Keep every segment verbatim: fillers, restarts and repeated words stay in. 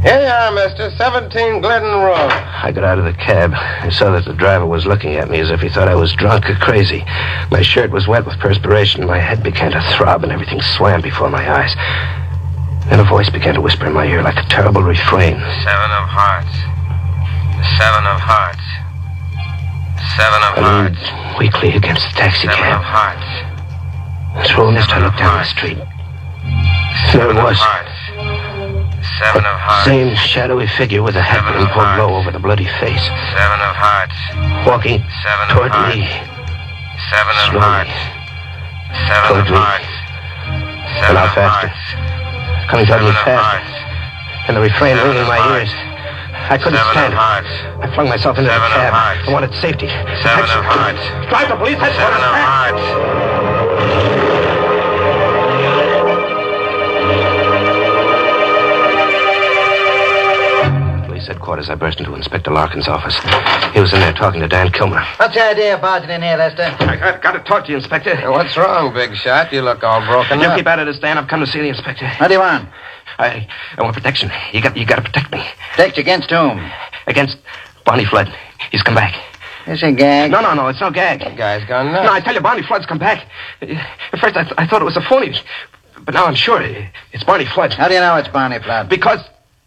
Here you are, mister. seventeen Glidden Road. I got out of the cab. I saw that the driver was looking at me as if he thought I was drunk or crazy. My shirt was wet with perspiration. My head began to throb and everything swam before my eyes. Then a voice began to whisper in my ear like a terrible refrain. Seven of hearts. Seven of hearts. Seven of I hearts. leaned weakly against the taxi Seven cab. of hearts. Through a mist, I looked down the street. There it was. Seven of hearts. Same shadowy figure with a hat Seven brim of pulled hearts. low over the bloody face. Seven of hearts. Walking Seven of toward hearts. me. Seven of Slowly. hearts. Seven Toward of me. hearts. And Seven now of faster. hearts. Coming toward me Seven of faster. hearts. And the refrain Seven ringing in of my hearts. ears. I couldn't Seven stand of it. hearts. I flung myself into Seven the of cab. hearts. I wanted safety. Seven Protection. of hearts. Drive the police headquarters. Seven of fast. hearts. Police headquarters. I burst into Inspector Larkin's office. He was in there talking to Dan Kilmer. What's the idea of barging in here, Lester? I got, got to talk to you, Inspector. Hey, what's wrong, big shot? You look all broken You up. keep out of this, Dan. I've come to see the inspector. What do you want? I, I want protection. You got, you got to protect me Protect you against whom? against Barney Flood. He's come back. Is he gag? No, no, no. It's no gag. That guy's gone nuts. No, I tell you, Barney Flood's come back. At first, I, th- I thought it was a phony, but now I'm sure it- it's Barney Flood. How do you know it's Barney Flood? Because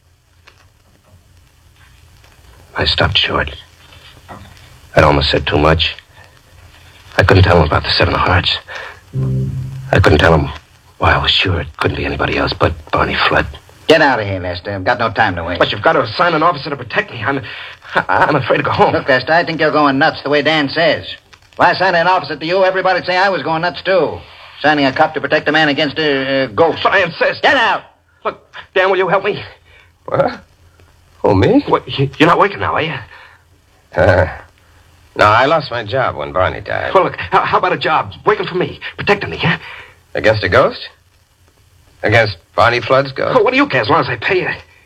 I stopped short. I'd almost said too much. I couldn't tell him about the Seven of Hearts. I couldn't tell him why I was sure it couldn't be anybody else but Barney Flood. Get out of here, Lester. I've got no time to waste. But you've got to assign an officer to protect me. I'm, I'm afraid to go home. Look, Lester, I think you're going nuts the way Dan says. If I assigned an officer to you, everybody'd say I was going nuts, too. Signing a cop to protect a man against a uh, ghost. But I insist. Get out! Look, Dan, will you help me? What? Oh, me? What, you- you're not working now, are you? Uh, no, I lost my job when Barney died. Well, look, how, how about a job working for me, protecting me, huh? Against a ghost? Against Barney Flood's ghost? Oh, what do you care as long as I pay you?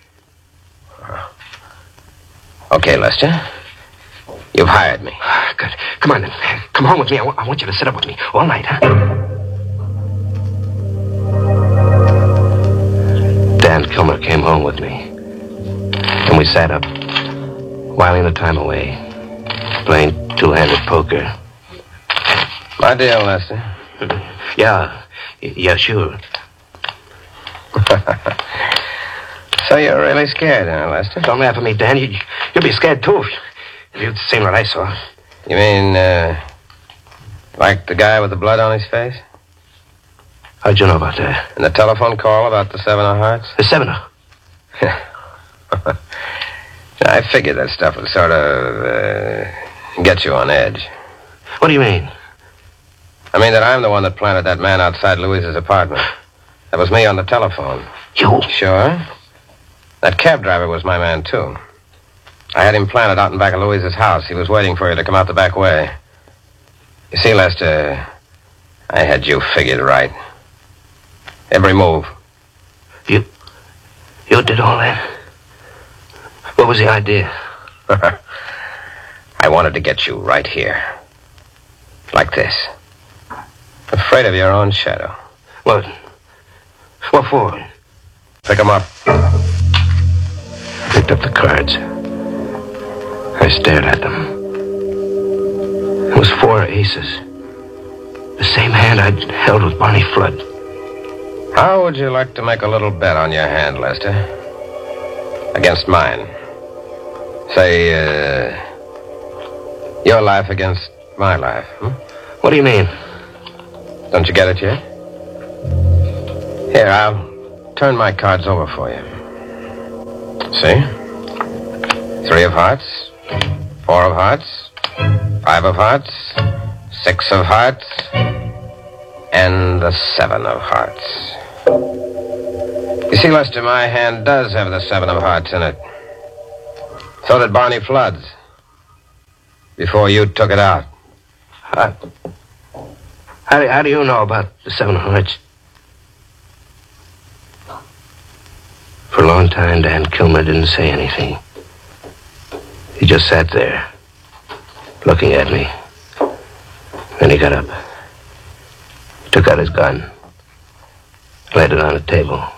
Okay, Lester. You've hired me. Good. Come on, then. Come home with me. I, w- I want you to sit up with me all night, huh? Dan Kilmer came home with me. And we sat up, whiling the time away, playing two-handed poker. My deal, Lester. Yeah, y- yeah, sure. So you're really scared, huh, Lester? Don't laugh at me, Dan. You, you'll be scared, too, if, if you'd seen what I saw. You mean, uh, like the guy with the blood on his face? How'd you know about that? And the telephone call about the Seven of Hearts? The Seven. I figured that stuff would sort of uh, get you on edge. What do you mean? I mean that I'm the one that planted that man outside Louise's apartment. That was me on the telephone. You? Sure. That cab driver was my man, too. I had him planted out in back of Louise's house. He was waiting for you to come out the back way. You see, Lester, I had you figured right. Every move. You... You did all that? What was the idea? I wanted to get you right here. Like this. Afraid of your own shadow. What? What for? Pick 'em up. Picked up the cards. I stared at them. It was four aces. The same hand I'd held with Barney Flood. How would you like to make a little bet on your hand, Lester? Against mine. Say, uh, your life against my life. Hmm? What do you mean? Don't you get it yet? Here, I'll turn my cards over for you. See? Three of hearts, four of hearts, five of hearts, six of hearts, and the seven of hearts. You see, Lester, my hand does have the seven of hearts in it. So did Barney Flood's. Before you took it out. How, how, do, how do you know about the Seven of Hearts? For a long time, Dan Kilmer didn't say anything. He just sat there, looking at me. Then he got up, took out his gun, laid it on the table.